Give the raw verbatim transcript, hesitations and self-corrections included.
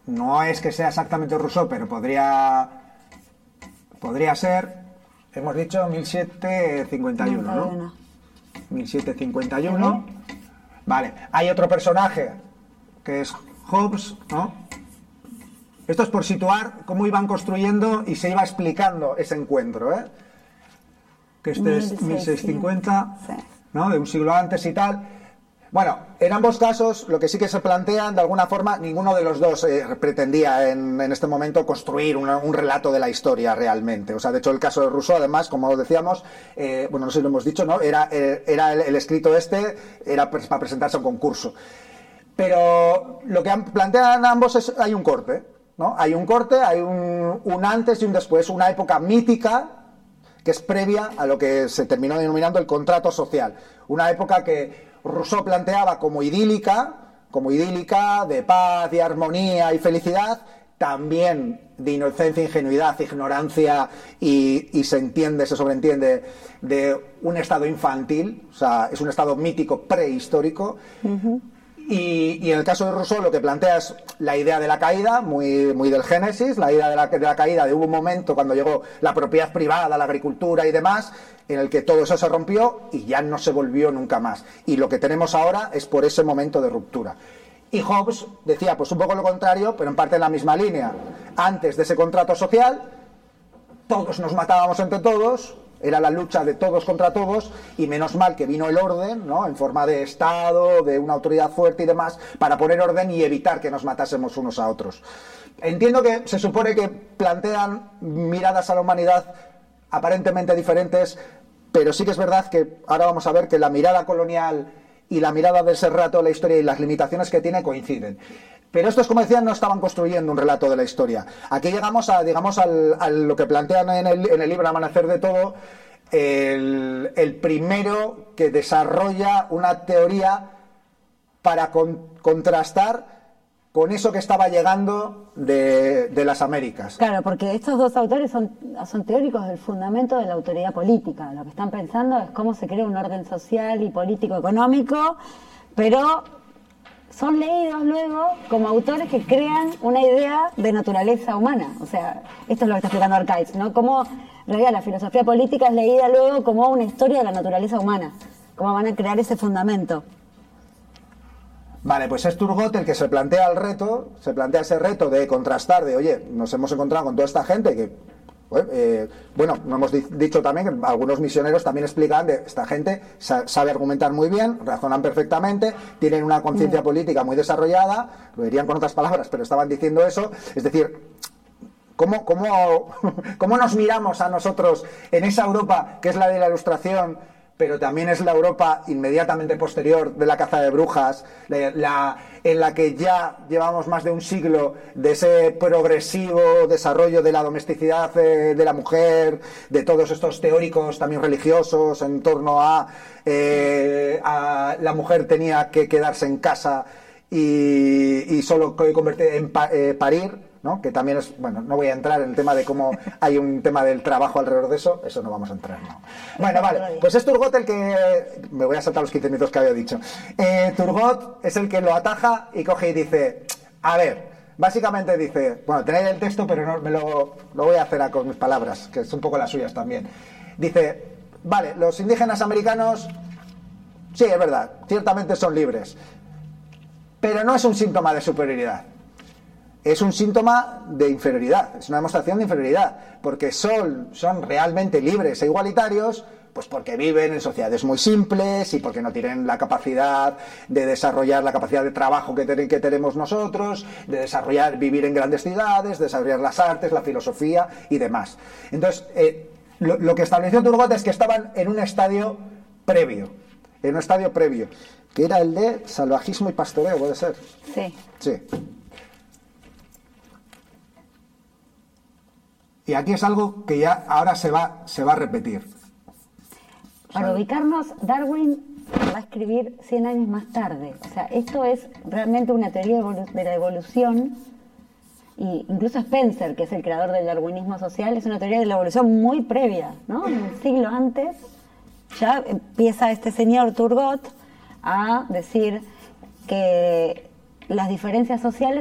no es que sea exactamente Rousseau, pero podría, podría ser, hemos dicho mil setecientos cincuenta y uno, ¿no? mil setecientos cincuenta y uno. Vale, hay otro personaje que es Hobbes, ¿no? Esto es por situar cómo iban construyendo y se iba explicando ese encuentro, ¿eh? Que este es mil seiscientos cincuenta, ¿no? De un siglo antes y tal. Bueno, en ambos casos, lo que sí que se plantean, de alguna forma, ninguno de los dos eh, pretendía en, en este momento construir una, un relato de la historia realmente. O sea, de hecho, el caso de Rousseau, además, como decíamos, eh, bueno, no sé si lo hemos dicho, ¿no? Era, eh, era el, el escrito este, era para presentarse a un concurso. Pero lo que han, plantean ambos es, hay un corte, ¿no? Hay un corte, hay un, un antes y un después, una época mítica que es previa a lo que se terminó denominando el contrato social. Una época que Rousseau planteaba como idílica, como idílica, de paz y armonía y felicidad, también de inocencia, ingenuidad, ignorancia y, y se entiende, se sobreentiende, de un estado infantil, o sea, es un estado mítico prehistórico. Uh-huh. Y, y en el caso de Rousseau lo que plantea es la idea de la caída, muy, muy del Génesis, la idea de la, de la caída, de hubo un momento cuando llegó la propiedad privada, la agricultura y demás, en el que todo eso se rompió y ya no se volvió nunca más. Y lo que tenemos ahora es por ese momento de ruptura. Y Hobbes decía pues un poco lo contrario, pero en parte en la misma línea. Antes de ese contrato social, todos nos matábamos entre todos, era la lucha de todos contra todos, y menos mal que vino el orden, ¿no? En forma de Estado, de una autoridad fuerte y demás, para poner orden y evitar que nos matásemos unos a otros. Entiendo que se supone que plantean miradas a la humanidad aparentemente diferentes, pero sí que es verdad que ahora vamos a ver que la mirada colonial y la mirada de ese relato de la historia y las limitaciones que tiene coinciden. Pero estos, como decían, no estaban construyendo un relato de la historia. Aquí llegamos a, digamos, al, a lo que plantean en el, en el libro Amanecer de Todo, el, el primero que desarrolla una teoría para con, contrastar con eso que estaba llegando de, de las Américas. Claro, porque estos dos autores son, son teóricos del fundamento de la autoridad política. Lo que están pensando es cómo se crea un orden social y político-económico, pero son leídos luego como autores que crean una idea de naturaleza humana. O sea, esto es lo que está explicando Arcaiz, ¿no? Cómo en realidad la filosofía política es leída luego como una historia de la naturaleza humana. Cómo van a crear ese fundamento. Vale, pues es Turgot el que se plantea el reto, se plantea ese reto de contrastar, de oye, nos hemos encontrado con toda esta gente que... Eh, bueno, no hemos dicho también que algunos misioneros también explican de esta gente sabe argumentar muy bien, razonan perfectamente, tienen una conciencia mm. política muy desarrollada, lo dirían con otras palabras, pero estaban diciendo eso, es decir, ¿cómo, cómo, cómo nos miramos a nosotros en esa Europa que es la de la Ilustración, pero también es la Europa inmediatamente posterior de la caza de brujas, la, la, en la que ya llevamos más de un siglo de ese progresivo desarrollo de la domesticidad de, de la mujer, de todos estos teóricos también religiosos en torno a, eh, a la mujer tenía que quedarse en casa y, y solo convertir en pa, eh, parir, ¿no? Que también es, bueno, no voy a entrar en el tema de cómo hay un tema del trabajo alrededor de eso, eso no vamos a entrar, ¿no? Bueno, vale, pues es Turgot el que, me voy a saltar los quince minutos que había dicho, eh, Turgot es el que lo ataja y coge y dice, a ver, básicamente dice, bueno, tenéis el texto, pero no, me lo, lo voy a hacer a, con mis palabras, que es un poco las suyas también. Dice, vale, los indígenas americanos, sí, es verdad, ciertamente son libres, pero no es un síntoma de superioridad. Es un síntoma de inferioridad, es una demostración de inferioridad, porque son, son realmente libres e igualitarios, pues porque viven en sociedades muy simples y porque no tienen la capacidad de desarrollar la capacidad de trabajo que, ten, que tenemos nosotros, de desarrollar, vivir en grandes ciudades, desarrollar las artes, la filosofía y demás. Entonces, eh, lo, lo que estableció Turgot es que estaban en un estadio previo, en un estadio previo, que era el de salvajismo y pastoreo, ¿puede ser? Sí. Sí. Y aquí es algo que ya ahora se va, se va a repetir. Para ubicarnos, Darwin va a escribir cien años más tarde. O sea, esto es realmente una teoría de la evolución. Y incluso Spencer, que es el creador del darwinismo social, es una teoría de la evolución muy previa, ¿no? Un siglo antes ya empieza este señor Turgot a decir que las diferencias sociales